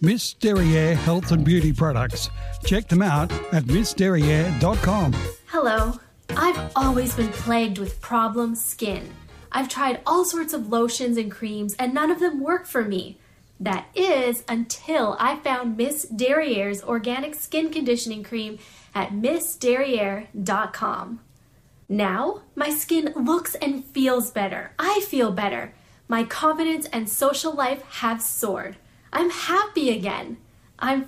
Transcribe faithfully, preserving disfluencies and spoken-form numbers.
Miss Derriere Health and Beauty Products. Check them out at miss derriere dot com. Hello. I've always been plagued with problem skin. I've tried all sorts of lotions and creams and none of them work for me. That is until I found Miss Derriere's organic skin conditioning cream at miss derriere dot com. Now, my skin looks and feels better. I feel better. My confidence and social life have soared. I'm happy again. I'm